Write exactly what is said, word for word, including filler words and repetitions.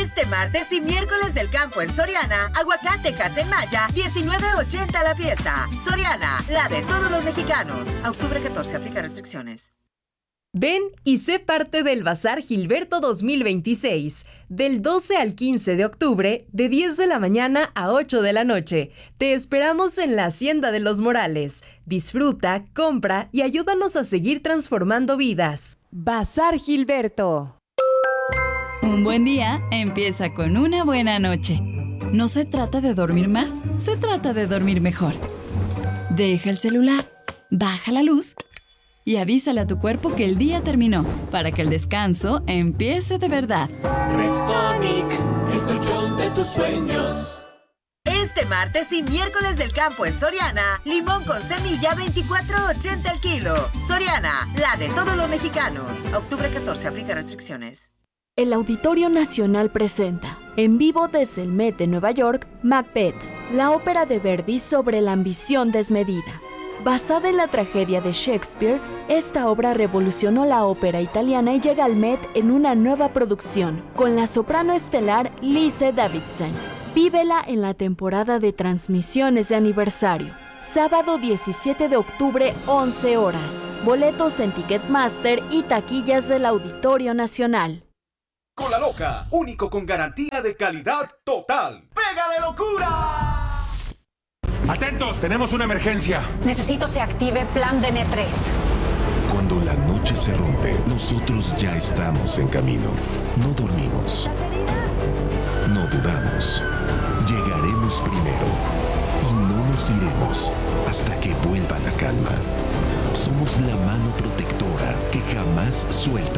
Este martes y miércoles del campo en Soriana, aguacate en Maya, diecinueve ochenta la pieza. Soriana, la de todos los mexicanos. A octubre catorce, aplica restricciones. Ven y sé parte del Bazar Gilberto dos mil veintiséis, del doce al quince de octubre, de diez de la mañana a ocho de la noche. Te esperamos en la Hacienda de los Morales. Disfruta, compra y ayúdanos a seguir transformando vidas. Bazar Gilberto. Un buen día empieza con una buena noche. No se trata de dormir más, se trata de dormir mejor. Deja el celular, baja la luz y avísale a tu cuerpo que el día terminó, para que el descanso empiece de verdad. Restonic, el colchón de tus sueños. Este martes y miércoles del campo en Soriana, limón con semilla veinticuatro ochenta el kilo. Soriana, la de todos los mexicanos. Octubre catorce, aplica restricciones. El Auditorio Nacional presenta, en vivo desde el Met de Nueva York, Macbeth, la ópera de Verdi sobre la ambición desmedida. Basada en la tragedia de Shakespeare, esta obra revolucionó la ópera italiana y llega al Met en una nueva producción, con la soprano estelar Lise Davidson. Vívela en la temporada de transmisiones de aniversario. Sábado diecisiete de octubre, once horas. Boletos en Ticketmaster y taquillas del Auditorio Nacional. Cola Loca, único con garantía de calidad total. ¡Pega de locura! ¡Atentos! Tenemos una emergencia. Necesito se active Plan D N tres. Cuando la noche se rompe, nosotros ya estamos en camino. No dormimos. No dudamos. Llegaremos primero. Y no nos iremos hasta que vuelva la calma. Somos la mano protectora que jamás suelta